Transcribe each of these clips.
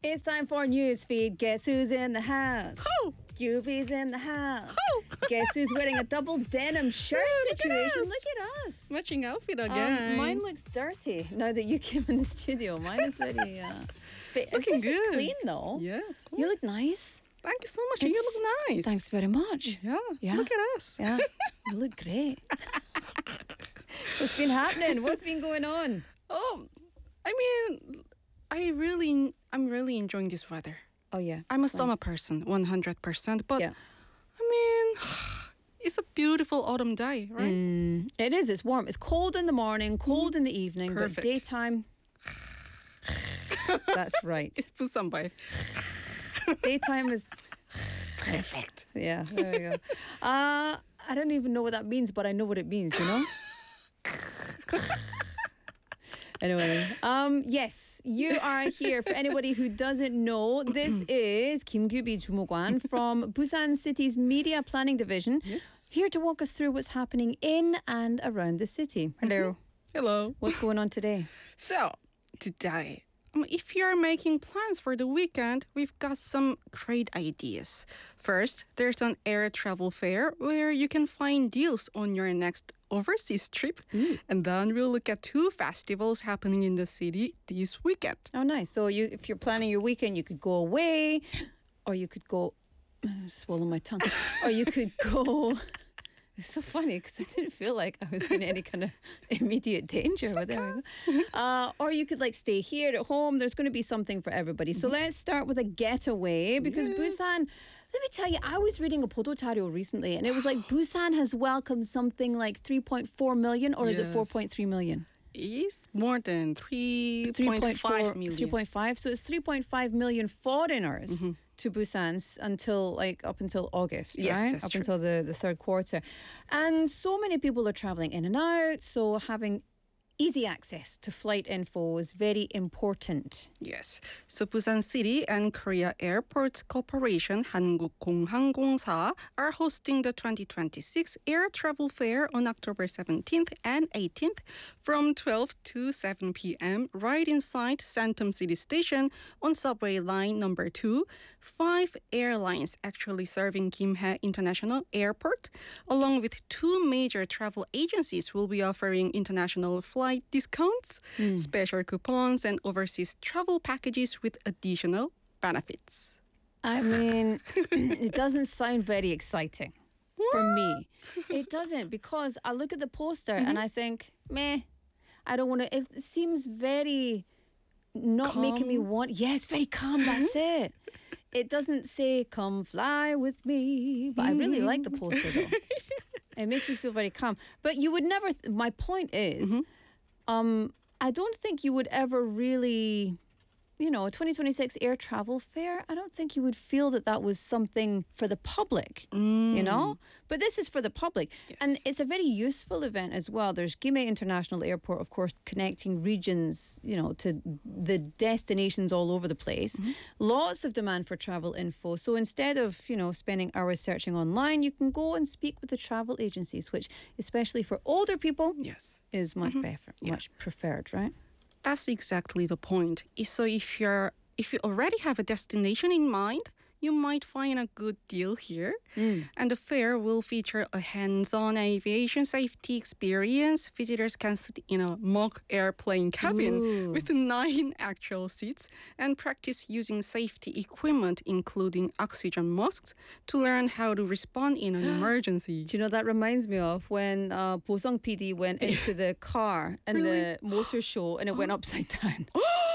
It's time for Newsfeed. Guess who's in the house? Who? Yubi's in the house. Who? Guess who's wearing a double denim shirt situation? us. Look at us. Matching outfit again. Mine looks dirty now that you came in the studio. Mine is very Looking this is good. clean though. Yeah. Cool. You look nice. Thank you so much. You look nice. Thanks very much. Yeah. Look at us. Yeah, you look great. What's been happening? What's been going on? Oh, I mean, I'm really enjoying this weather. Oh yeah, I'm a it's summer nice. person, 100%. But Yeah. I mean, it's a beautiful autumn day, right? It is. It's warm. It's cold in the morning, cold in the evening, Perfect. but daytime. That's right. It's Busan by. Daytime is Perfect. yeah. There we go. I don't even know what that means, but I know what it means. You know. Anyway, yes, you are here. For anybody who doesn't know, this is Kim Gyu-bi Jumogwan from Busan City's Media Planning Division. Yes. Here to walk us through what's happening in and around the city. Hello. Hello. What's going on today? So, today, if you're making plans for the weekend, we've got some great ideas. First, there's an air travel fair where you can find deals on your next overseas trip. And then we'll look at two festivals happening in the city this weekend. Oh, nice. So if you're planning your weekend, you could go away, or you could go, swallow my tongue, or you could go. It's so funny because I didn't feel like I was in any kind of immediate danger. But there we go. Or you could like stay here at home. There's going to be something for everybody. So let's start with a getaway because Busan. Let me tell you, I was reading a podotario recently, and it was like Busan has welcomed something like 3.4 million, or is it Yes. 4.3 million? It's more than 3.5 million. 3.5. So it's 3.5 million foreigners to Busan up until August, Yes, right? that's Up true. until the third quarter. And so many people are traveling in and out. So having easy access to flight info is very important. Yes. So Busan City and Korea Airports Corporation 한국공항공사 are hosting the 2026 Air Travel Fair on October 17th and 18th from 12 to 7 p.m. right inside Santom City Station on subway line number 2. 5 airlines actually serving Gimhae International Airport, along with 2 major travel agencies will be offering international flight discounts, special coupons, and overseas travel packages with additional benefits. I mean, it doesn't sound very exciting for me. It doesn't, because I look at the poster and I think, meh, I don't want to. It seems very not making me want. Yes, very calm. That's it. It doesn't say, come fly with me. But I really like the poster, though. It makes me feel very calm. But you would never. My point is, I don't think you would ever really, 2026 air travel fair, I don't think you would feel that was something for the public, But this is for the public. And Yes. it's a very useful event as well. There's Gimhae International Airport, of course, connecting regions, to the destinations all over the place. Lots of demand for travel info. So instead of, spending hours searching online, you can go and speak with the travel agencies, which, especially for older people, Yes. is much better, much preferred, right? That's exactly the point. So if you already have a destination in mind, you might find a good deal here. And the fair will feature a hands-on aviation safety experience. Visitors can sit in a mock airplane cabin with 9 actual seats and practice using safety equipment, including oxygen masks, to learn how to respond in an emergency. Do you know, that reminds me of when Bosung PD went into the car and the motor show and it went upside down.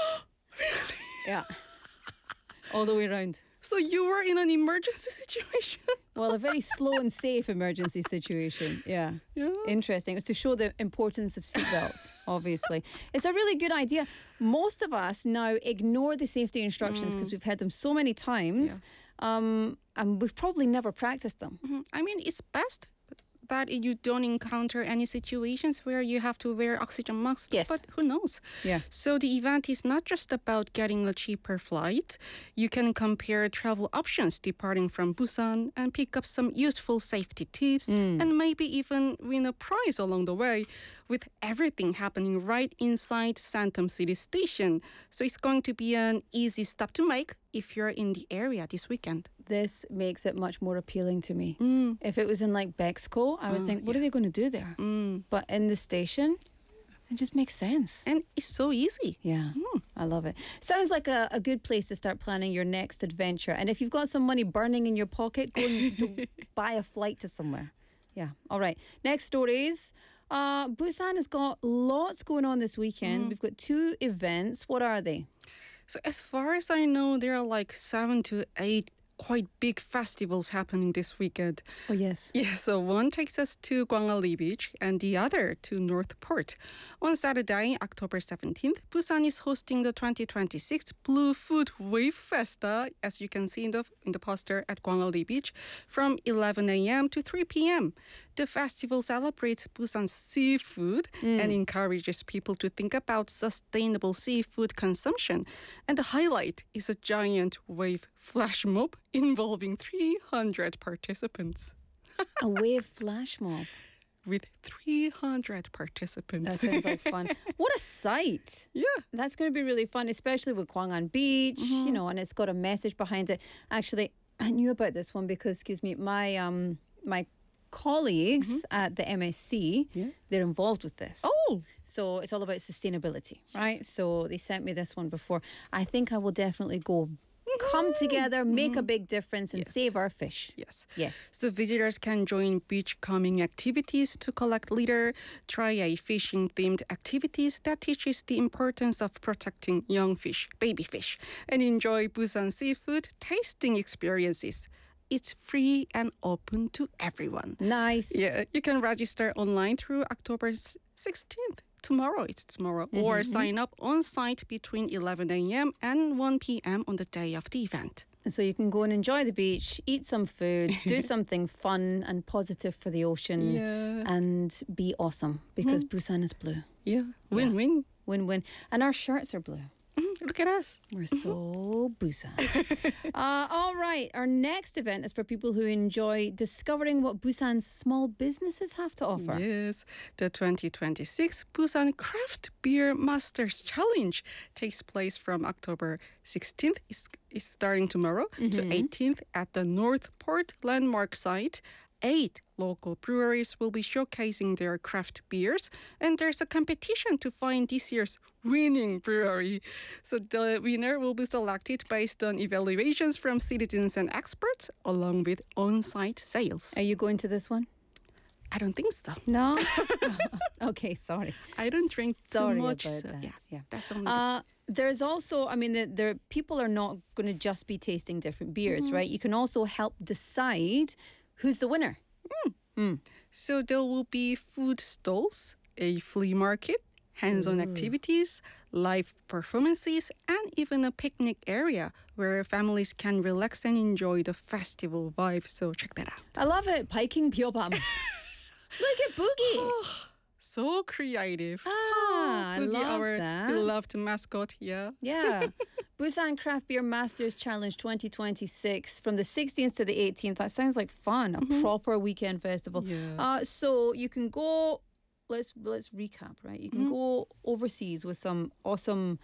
Yeah. All the way around. So you were in an emergency situation? Well, a very slow and safe emergency situation. Yeah. Interesting. It's to show the importance of seatbelts, obviously. It's a really good idea. Most of us now ignore the safety instructions because we've heard them so many times, and we've probably never practiced them. I mean, it's best that you don't encounter any situations where you have to wear oxygen masks. Yes. But who knows? Yeah. So the event is not just about getting a cheaper flight. You can compare travel options departing from Busan and pick up some useful safety tips and maybe even win a prize along the way. with everything happening right inside Santom City Station. So it's going to be an easy stop to make if you're in the area this weekend. This makes it much more appealing to me. If it was in like Bexco, I would think, what are they going to do there? But in the station, it just makes sense. And it's so easy. Yeah, I love it. Sounds like a good place to start planning your next adventure. And if you've got some money burning in your pocket, go and buy a flight to somewhere. Yeah, all right. Next stories. Busan has got lots going on this weekend. We've got 2 events. What are they? So as far as I know, there are like 7 to 8 quite big festivals happening this weekend. Oh, yes. Yeah, so one takes us to Gwangalli Beach and the other to North Port. On Saturday, October 17th, Busan is hosting the 2026 Blue Food Wave Festa, as you can see in the poster at Gwangalli Beach, from 11 a.m. to 3 p.m. The festival celebrates Busan's seafood and encourages people to think about sustainable seafood consumption. And the highlight is a giant wave flash mob involving 300 participants. A wave flash mob. With 300 participants. That sounds like fun. What a sight. Yeah. That's going to be really fun, especially with Gwangan Beach, you know, and it's got a message behind it. Actually, I knew about this one because, my colleagues at the MSc, they're involved with this. Oh. So it's all about sustainability, right? So they sent me this one before. I think I will definitely go. Come together, make a big difference, and save our fish. Yes. Yes. So visitors can join beach-combing activities to collect litter, try a fishing-themed activities that teaches the importance of protecting young fish, baby fish, and enjoy Busan seafood tasting experiences. It's free and open to everyone. Nice. Yeah, you can register online through October 16th. It's tomorrow. Or sign up on site between 11 a.m. and 1 p.m. on the day of the event. So you can go and enjoy the beach, eat some food, do something fun and positive for the ocean, and be awesome because Busan is blue. Yeah, win-win. Win-win. And our shirts are blue. Look at us. We're so Busan. All right. Our next event is for people who enjoy discovering what Busan's small businesses have to offer. Yes. The 2026 Busan Craft Beer Masters Challenge takes place from October 16th. It's starting tomorrow to 18th at the North Port Landmark site. 8 local breweries will be showcasing their craft beers, and there's a competition to find this year's winning brewery. So the winner will be selected based on evaluations from citizens and experts, along with on-site sales. Are you going to this one? I don't think so. No? Okay, sorry. I don't drink Sorry too much. about So that. Yeah. that's only There's also, there people are not going to just be tasting different beers, right? You can also help decide who's the winner. So there will be food stalls, a flea market, hands-on activities, live performances, and even a picnic area where families can relax and enjoy the festival vibe. So check that out. I love it. Piking Pyobam. Look at Boogie. So creative. I Boogie, love our that. beloved mascot, yeah. Yeah. Busan Craft Beer Masters Challenge 2026 from the 16th to the 18th. That sounds like fun. A proper weekend festival. Yeah. So you can go, let's recap, right? You can go overseas with some awesome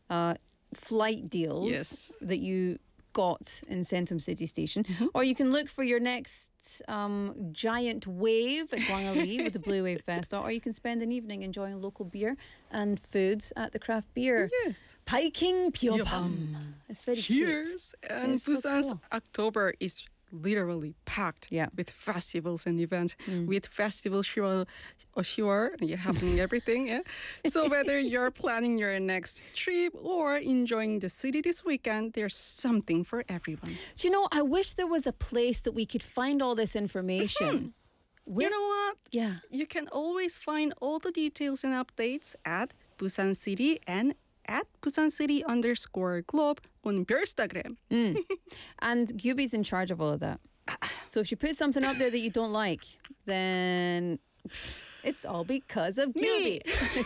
flight deals that you got in Centum City Station, or you can look for your next giant wave at Gwangalli with the Blue Wave Festa, or you can spend an evening enjoying local beer and food at the craft beer. Yes. Piking Pyobam. It's very cute. Cheers. And It's so Busan's cool. October is literally packed with festivals and events, with festival sure happening everything. Yeah. So whether you're planning your next trip or enjoying the city this weekend, there's something for everyone. Do you know, I wish there was a place that we could find all this information. You know what? Yeah. You can always find all the details and updates at Busan City and at Busan City_Globe on Instagram. And Gyubi's in charge of all of that. So if she puts something up there that you don't like, then it's all because of Gyubi.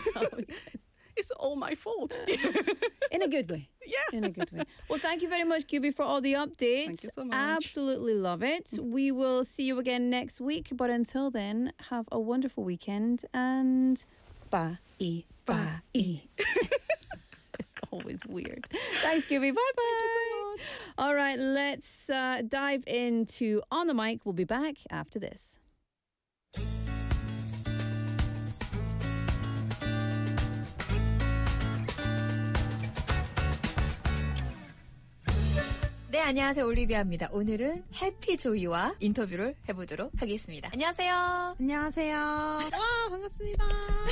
It's all my fault. In a good way. Yeah. In a good way. Well, thank you very much, Gyubi, for all the updates. Thank you so much. Absolutely love it. We will see you again next week. But until then, have a wonderful weekend and Ba-e, ba-e. It's always weird. Thanks, Gibby. Bye-bye. Thank you so much. All right, let's dive into On the Mic. We'll be back after this. 네, 안녕하세요. 올리비아입니다. 오늘은 해피조이와 인터뷰를 해보도록 하겠습니다. 안녕하세요. 안녕하세요. 와, 반갑습니다.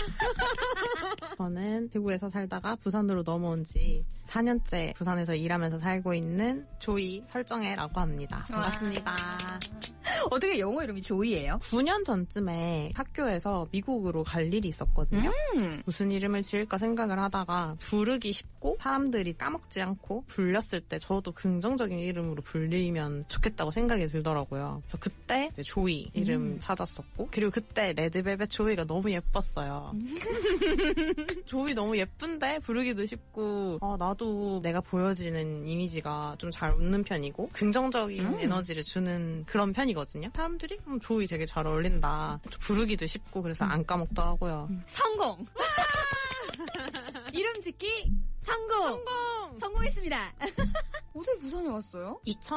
저는 대구에서 살다가 부산으로 넘어온 지 4년째 부산에서 일하면서 살고 있는 조이 설정혜라고 합니다. 반갑습니다. 어떻게 영어 이름이 조이예요? 9년 전쯤에 학교에서 미국으로 갈 일이 있었거든요. 무슨 이름을 지을까 생각을 하다가 부르기 쉽고 사람들이 까먹지 않고 불렸을 때 저도 긍정적인 이름으로 불리면 좋겠다고 생각이 들더라고요. 그래서 그때 이제 조이 이름 찾았었고 그리고 그때 레드벨벳 조이가 너무 예뻤어요. 조이 너무 예쁜데 부르기도 쉽고 나도 내가 보여지는 이미지가 좀 잘 웃는 편이고 긍정적인 에너지를 주는 그런 편이거든요. 사람들이 조이 되게 잘 어울린다. 부르기도 쉽고 그래서 안 까먹더라고요. 성공! 이름 짓기 성공! 성공했습니다. 어떻게 부산에 왔어요?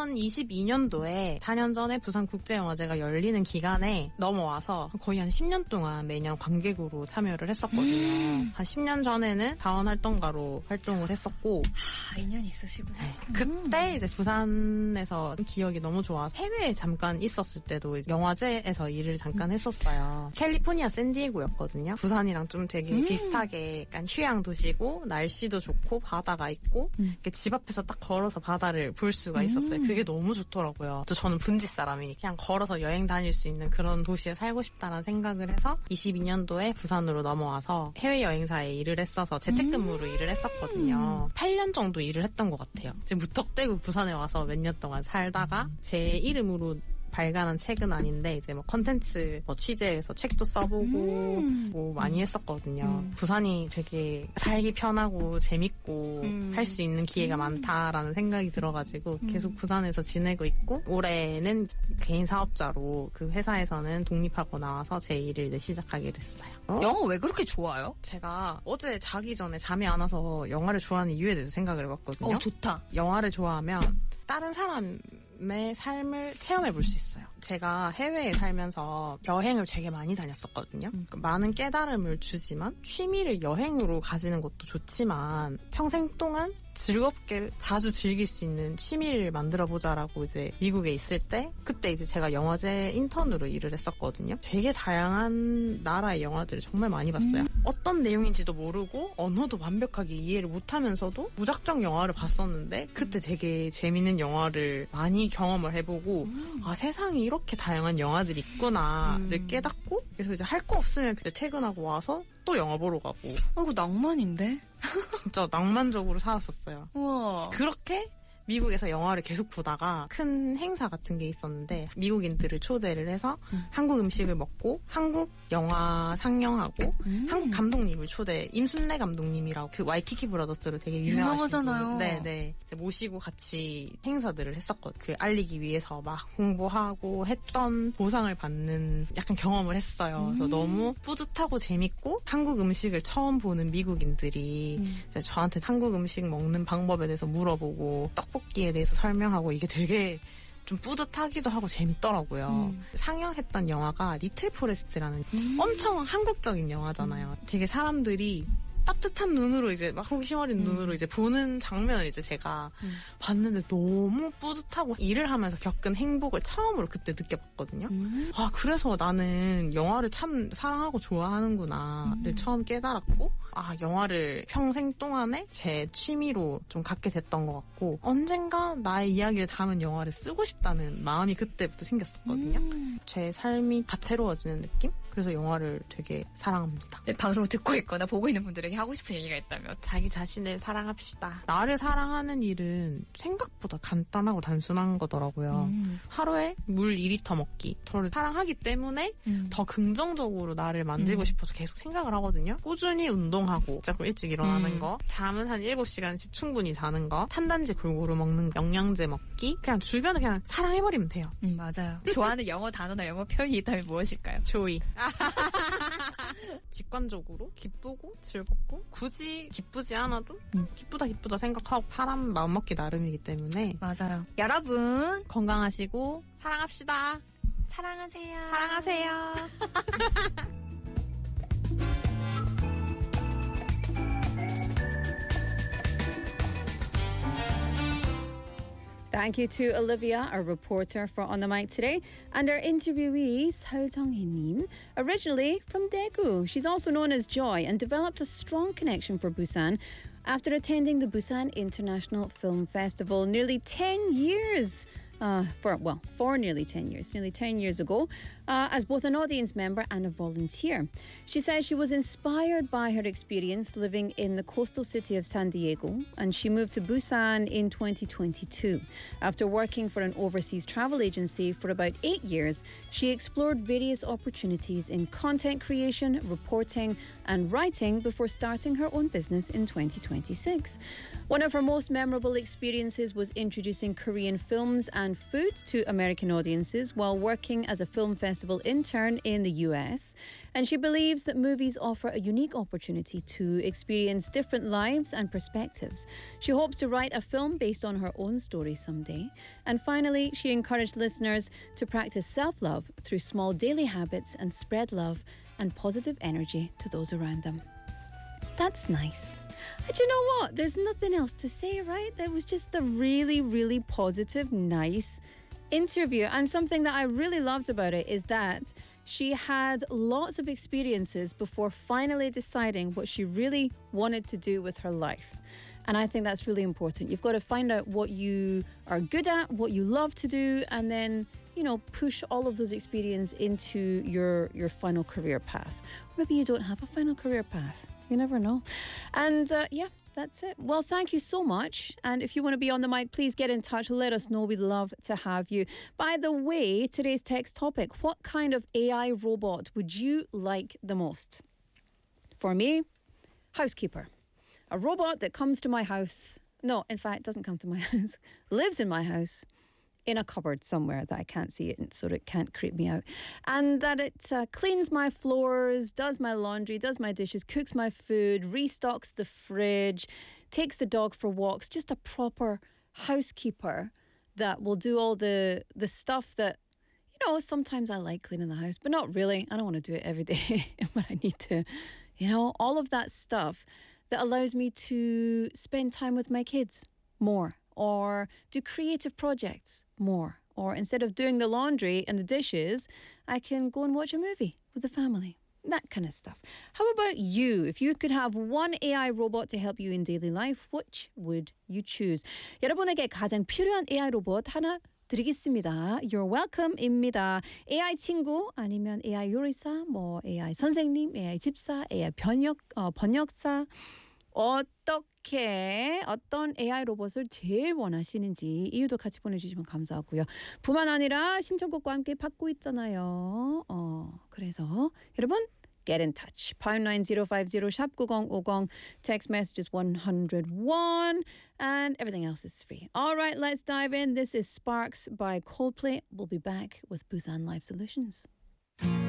2022년도에 4년 전에 부산국제영화제가 열리는 기간에 넘어와서 거의 한 10년 동안 매년 관객으로 참여를 했었거든요. 한 10년 전에는 자원활동가로 활동을 했었고 2년 있으시구나. 네. 그때 이제 부산에서 기억이 너무 좋아서 해외에 잠깐 있었을 때도 영화제에서 일을 잠깐 했었어요. 캘리포니아 샌디에고였거든요. 부산이랑 좀 되게 비슷하게 약간 휴양 도시고 날씨도 좋고 바다가 있고 이렇게 집 앞에서 딱 걸어서 바다를 볼 수가 있었어요. 그게 너무 좋더라고요. 또 저는 분지 사람이니 그냥 걸어서 여행 다닐 수 있는 그런 도시에 살고 싶다는 생각을 해서 22년도에 부산으로 넘어와서 해외여행사에 일을 했어서 재택근무로 일을 했었거든요. 8년 정도 일을 했던 것 같아요. 이제 무턱대고 부산에 와서 몇 년 동안 살다가 제 이름으로 발간한 책은 아닌데 이제 뭐 컨텐츠 취재해서 책도 써보고 뭐 많이 했었거든요. 부산이 되게 살기 편하고 재밌고 할 수 있는 기회가 많다라는 생각이 들어가지고 계속 부산에서 지내고 있고 올해는 개인 사업자로 그 회사에서는 독립하고 나와서 제 일을 이제 시작하게 됐어요. 영어 왜 그렇게 좋아요? 제가 어제 자기 전에 잠이 안 와서 영화를 좋아하는 이유에 대해서 생각을 해봤거든요. 좋다. 영화를 좋아하면 다른 사람의 삶을 체험해 볼 수 있어요. 제가 해외에 살면서 여행을 되게 많이 다녔었거든요. 많은 깨달음을 주지만 취미를 여행으로 가지는 것도 좋지만 평생 동안 즐겁게 자주 즐길 수 있는 취미를 만들어보자라고 이제 미국에 있을 때 그때 이제 제가 영화제 인턴으로 일을 했었거든요. 되게 다양한 나라의 영화들을 정말 많이 봤어요. 어떤 내용인지도 모르고 언어도 완벽하게 이해를 못하면서도 무작정 영화를 봤었는데 그때 되게 재밌는 영화를 많이 경험을 해보고 세상에 이렇게 다양한 영화들이 있구나를 깨닫고 그래서 이제 할 거 없으면 그때 퇴근하고 와서 또 영화 보러 가고. 이거 낭만인데? 진짜 낭만적으로 살았었어요. 우와. 그렇게 미국에서 영화를 계속 보다가 큰 행사 같은 게 있었는데 미국인들을 초대를 해서 한국 음식을 먹고 한국 영화 상영하고 한국 감독님을 임순례 감독님이라고 그 와이키키 브라더스로 되게 유명하잖아요. 네네 모시고 같이 행사들을 했었거든요. 그 알리기 위해서 막 홍보하고 했던 보상을 받는 약간 경험을 했어요. 그래서 너무 뿌듯하고 재밌고 한국 음식을 처음 보는 미국인들이 이제 저한테 한국 음식 먹는 방법에 대해서 물어보고 떡볶이에 대해서 설명하고 이게 되게 좀 뿌듯하기도 하고 재밌더라고요. 상영했던 영화가 리틀 포레스트라는 엄청 한국적인 영화잖아요. 되게 사람들이 따뜻한 눈으로 이제 막 호기심 어린 눈으로 이제 보는 장면을 이제 제가 봤는데 너무 뿌듯하고 일을 하면서 겪은 행복을 처음으로 그때 느껴봤거든요. 그래서 나는 영화를 참 사랑하고 좋아하는구나를 처음 깨달았고 영화를 평생 동안에 제 취미로 좀 갖게 됐던 것 같고 언젠가 나의 이야기를 담은 영화를 쓰고 싶다는 마음이 그때부터 생겼었거든요. 제 삶이 다채로워지는 느낌? 그래서 영화를 되게 사랑합니다. 네, 방송을 듣고 있거나 보고 있는 분들에게 하고 싶은 얘기가 있다면? 자기 자신을 사랑합시다. 나를 사랑하는 일은 생각보다 간단하고 단순한 거더라고요. 하루에 물 2리터 먹기. 저를 사랑하기 때문에 더 긍정적으로 나를 만들고 싶어서 계속 생각을 하거든요. 꾸준히 운동하고 조금 일찍 일어나는 거, 잠은 한 7시간씩 충분히 자는 거, 탄단지 골고루 먹는 거, 영양제 먹기, 그냥 주변을 그냥 사랑해버리면 돼요. 맞아요. 좋아하는 영어 단어나 영어 표현이 있다면 무엇일까요? 조이. 직관적으로 기쁘고 즐겁고 굳이 기쁘지 않아도 기쁘다 생각하고 사람 마음먹기 나름이기 때문에 맞아요. 여러분 건강하시고 사랑합시다. 사랑하세요. 사랑하세요. Thank you to Olivia, our reporter for On the Mic today, and our interviewee, Seo Jung-hee-nim, originally from Daegu. She's also known as Joy and developed a strong connection for Busan after attending the Busan International Film Festival nearly 10 years for nearly 10 years ago, as both an audience member and a volunteer. She says she was inspired by her experience living in the coastal city of San Diego, and she moved to Busan in 2022. After working for an overseas travel agency for about 8 years, she explored various opportunities in content creation, reporting, and writing before starting her own business in 2026. One of her most memorable experiences was introducing Korean films and food to American audiences while working as a film festival intern in the US. And she believes that movies offer a unique opportunity to experience different lives and perspectives. She hopes to write a film based on her own story someday. And finally, she encouraged listeners to practice self-love through small daily habits and spread love and positive energy to those around them. That's nice. And you know what? There's nothing else to say, right? That was just a really, really positive, nice interview. And something that I really loved about it is that she had lots of experiences before finally deciding what she really wanted to do with her life. And I think that's really important. You've got to find out what you are good at, what you love to do, and then, you know, push all of those experiences into your final career path. Maybe you don't have a final career path. You never know. And yeah, that's it. Well, thank you so much. And if you want to be on the mic, please get in touch. Let us know. We'd love to have you. By the way, today's text topic, what kind of AI robot would you like the most? For me, housekeeper. A robot that comes to my house. No, in fact, doesn't come to my house. Lives in my house. In a cupboard somewhere that I can't see it, so it can't creep me out. And that it cleans my floors, does my laundry, does my dishes, cooks my food, restocks the fridge, takes the dog for walks. Just a proper housekeeper that will do all the stuff that, you know, sometimes I like cleaning the house, but not really. I don't want to do it every day, but I need to, you know, all of that stuff that allows me to spend time with my kids more, or do creative projects more. Or instead of doing the laundry and the dishes, I can go and watch a movie with the family. That kind of stuff. How about you? If you could have one AI robot to help you in daily life, which would you choose? 여러분에게 가장 필요한 AI 로봇 하나 드리겠습니다. You're welcome입니다. AI 친구 아니면 AI 요리사, 뭐 AI 선생님, AI 집사, AI 번역사. 어떤 AI 로봇을 제일 원하시는지 이유도 같이 보내주시면 감사하고요. 뿐만 아니라 신청곡과 함께 받고 있잖아요. 그래서 여러분 get in touch. #9050 샵 9050 text messages 101 and everything else is free. All right, let's dive in. This is Sparks by Coldplay. We'll be back with Busan Live Solutions.